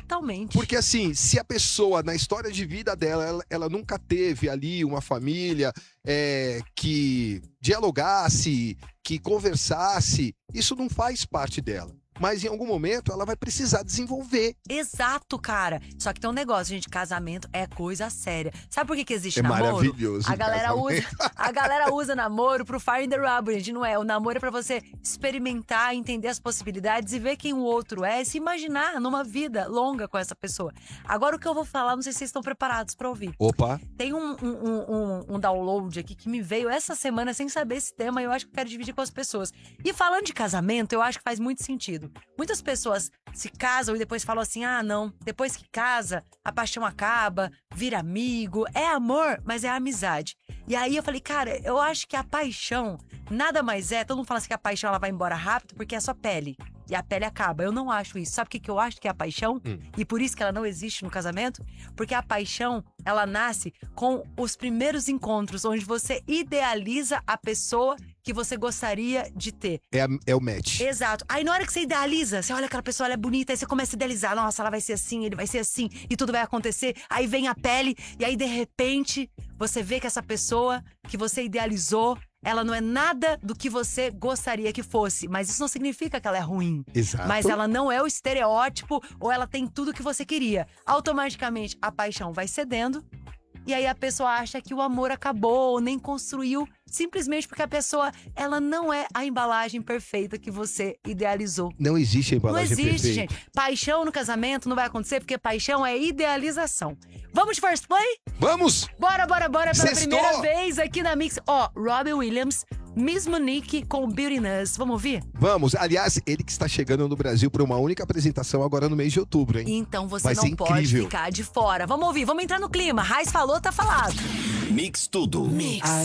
Totalmente. Porque assim, se a pessoa, na história de vida dela, ela nunca teve ali uma família que dialogasse, que conversasse, isso não faz parte dela. Mas em algum momento ela vai precisar desenvolver. Exato, cara. Só que tem um negócio, gente, casamento é coisa séria. Sabe por que existe É namoro? maravilhoso. A galera usa namoro pro fire in the rubber, gente, não é? O namoro é pra você experimentar, entender as possibilidades e ver quem o outro é e se imaginar numa vida longa com essa pessoa. Agora o que eu vou falar, não sei se vocês estão preparados pra ouvir. Opa! Tem um download aqui que me veio essa semana sem saber esse tema e eu acho que eu quero dividir com as pessoas. E falando de casamento, eu acho que faz muito sentido. Muitas pessoas se casam e depois falam assim, não, depois que casa, a paixão acaba, vira amigo, é amor, mas é amizade. E aí eu falei, cara, eu acho que a paixão nada mais todo mundo fala assim que a paixão ela vai embora rápido porque é só pele. E a pele acaba. Eu não acho isso. Sabe o que eu acho que é a paixão? E por isso que ela não existe no casamento? Porque a paixão, ela nasce com os primeiros encontros, onde você idealiza a pessoa que você gostaria de ter. É o match. Exato. Aí na hora que você idealiza, você olha aquela pessoa, ela é bonita, aí você começa a idealizar. Nossa, ela vai ser assim, ele vai ser assim, e tudo vai acontecer. Aí vem a pele, e aí de repente, você vê que essa pessoa que você idealizou, ela não é nada do que você gostaria que fosse. Mas isso não significa que ela é ruim. Exato. Mas ela não é o estereótipo ou ela tem tudo que você queria. Automaticamente, a paixão vai cedendo. E aí a pessoa acha que o amor acabou, nem construiu. Simplesmente porque a pessoa, ela não é a embalagem perfeita que você idealizou. Não existe a embalagem perfeita. Não existe, gente. Paixão no casamento não vai acontecer porque paixão é idealização. Vamos de First Play? Vamos! Bora pela Sextou! primeira vez aqui na Mix. Robbie Williams, Miss Monique com Beauty Us. Vamos ouvir? Vamos. Aliás, ele que está chegando no Brasil para uma única apresentação agora no mês de outubro, hein? Então você Vai não ser pode incrível. ficar de fora. Vamos ouvir, vamos entrar no clima. Raiz falou, tá falado. Mix tudo. Mix.